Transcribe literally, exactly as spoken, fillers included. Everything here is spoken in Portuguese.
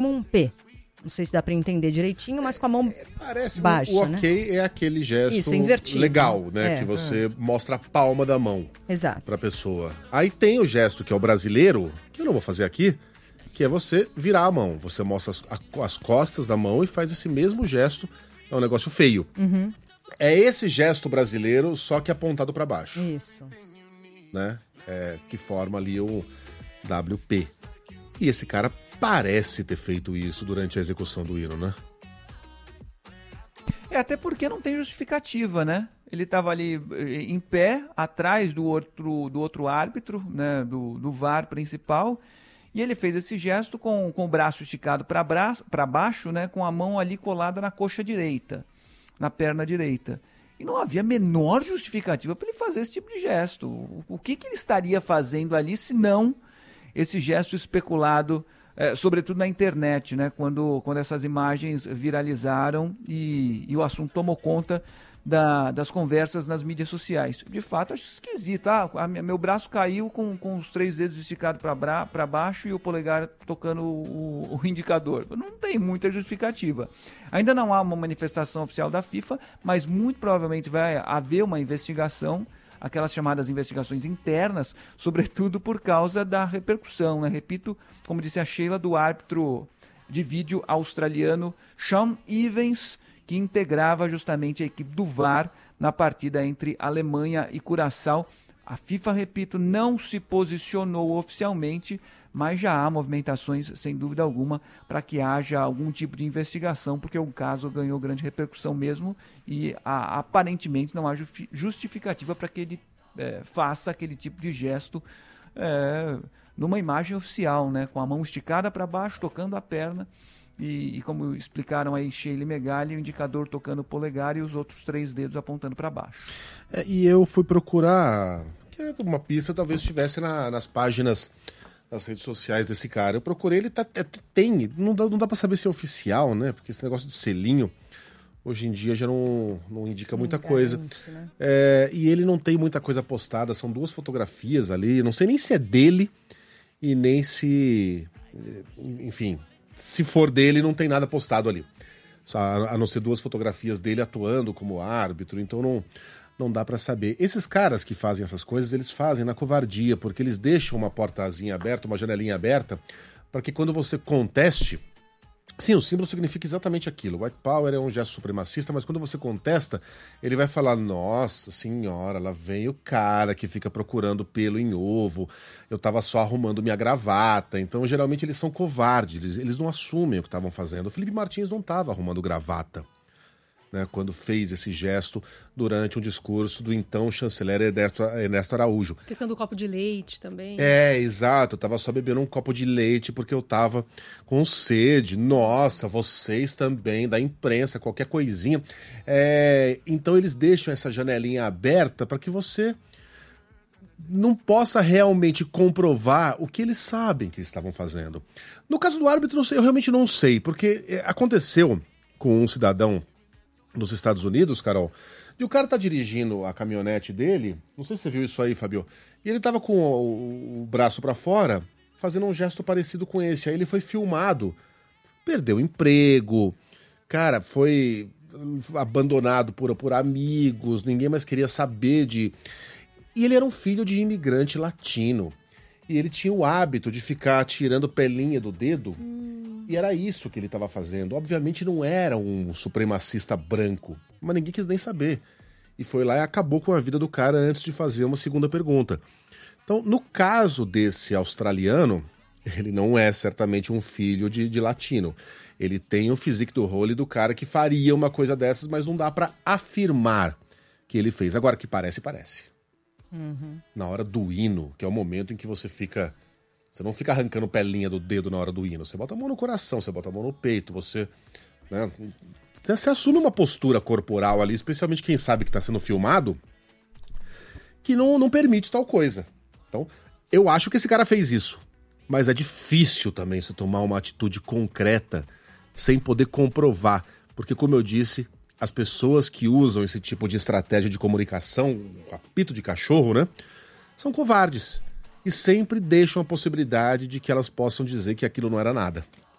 um P. Não sei se dá para entender direitinho, mas com a mão é, parece baixa, o ok, né? É aquele gesto Isso, invertido. legal, né? É. Que você ah. mostra a palma da mão. Exato. Pra pessoa. Aí tem o gesto que é o brasileiro, que eu não vou fazer aqui, que é você virar a mão. Você mostra as, a, as costas da mão e faz esse mesmo gesto. É um negócio feio. Uhum. É esse gesto brasileiro, só que apontado pra baixo. Isso. Né? É, que forma ali o W P. E esse cara parece ter feito isso durante a execução do hino, né? É, até porque não tem justificativa, né? Ele estava ali em pé, atrás do outro, do outro árbitro, né? do, do V A R principal, e ele fez esse gesto com, com o braço esticado para baixo, né? Com a mão ali colada na coxa direita, na perna direita. E não havia a menor justificativa para ele fazer esse tipo de gesto. O, o que, que ele estaria fazendo ali, se não esse gesto especulado, é, sobretudo na internet, né? Quando, quando essas imagens viralizaram e, e o assunto tomou conta da, das conversas nas mídias sociais. De fato, acho esquisito. Ah, a, meu braço caiu com, com os três dedos esticados para baixo e o polegar tocando o, o indicador. Não tem muita justificativa. Ainda não há uma manifestação oficial da FIFA, mas muito provavelmente vai haver uma investigação, aquelas chamadas investigações internas, sobretudo por causa da repercussão, né? Repito, como disse a Sheila, do árbitro de vídeo australiano Sean Evans, que integrava justamente a equipe do V A R na partida entre Alemanha e Curaçao. A FIFA, repito, não se posicionou oficialmente, mas já há movimentações, sem dúvida alguma, para que haja algum tipo de investigação, porque o caso ganhou grande repercussão mesmo e a, aparentemente não há justificativa para que ele é, faça aquele tipo de gesto é, numa imagem oficial, né, com a mão esticada para baixo, tocando a perna. E, e como explicaram aí Sheila e Megali, o indicador tocando o polegar e os outros três dedos apontando para baixo. É, e eu fui procurar, que uma pista talvez estivesse na, nas páginas das redes sociais desse cara. Eu procurei, ele tá, é, tem, não dá, não dá para saber se é oficial, né? Porque esse negócio de selinho, hoje em dia já não, não indica muita não coisa. Garante, né? É, e ele não tem muita coisa postada, são duas fotografias ali, não sei nem se é dele e nem se... Enfim... Se for dele, não tem nada postado ali. Só, a não ser duas fotografias dele atuando como árbitro, então não, não dá pra saber. Esses caras que fazem essas coisas, eles fazem na covardia, porque eles deixam uma portazinha aberta, uma janelinha aberta, para que quando você conteste... Sim, o símbolo significa exatamente aquilo. White Power é um gesto supremacista, mas quando você contesta, ele vai falar, nossa senhora, lá vem o cara que fica procurando pelo em ovo, eu tava só arrumando minha gravata. Então, geralmente, eles são covardes, eles, eles não assumem o que estavam fazendo. O Felipe Martins não estava arrumando gravata, né, quando fez esse gesto durante um discurso do então chanceler Ernesto, Ernesto Araújo. A questão do copo de leite também. É, exato. Eu tava só bebendo um copo de leite porque eu tava com sede. Nossa, vocês também, da imprensa, qualquer coisinha. É, então eles deixam essa janelinha aberta para que você não possa realmente comprovar o que eles sabem que eles estavam fazendo. No caso do árbitro, eu realmente não sei, porque aconteceu com um cidadão nos Estados Unidos, Carol, e o cara tá dirigindo a caminhonete dele, não sei se você viu isso aí, Fabio, e ele tava com o, o braço pra fora, fazendo um gesto parecido com esse, aí ele foi filmado, perdeu o emprego, cara, foi abandonado por, por amigos, ninguém mais queria saber de... E ele era um filho de imigrante latino, e ele tinha o hábito de ficar tirando pelinha do dedo, hum. e era isso que ele estava fazendo. Obviamente não era um supremacista branco, mas ninguém quis nem saber. E foi lá e acabou com a vida do cara antes de fazer uma segunda pergunta. Então, no caso desse australiano, ele não é certamente um filho de, de latino. Ele tem o physique do role do cara que faria uma coisa dessas, mas não dá para afirmar que ele fez. Agora, que parece, parece. Uhum. Na hora do hino, que é o momento em que você fica... Você não fica arrancando pelinha do dedo na hora do hino. Você bota a mão no coração, você bota a mão no peito, você... Né, você assume uma postura corporal ali, especialmente quem sabe que está sendo filmado, que não, não permite tal coisa. Então, eu acho que esse cara fez isso. Mas é difícil também você tomar uma atitude concreta sem poder comprovar. Porque, como eu disse... As pessoas que usam esse tipo de estratégia de comunicação, apito de cachorro, né? São covardes. E sempre deixam a possibilidade de que elas possam dizer que aquilo não era nada.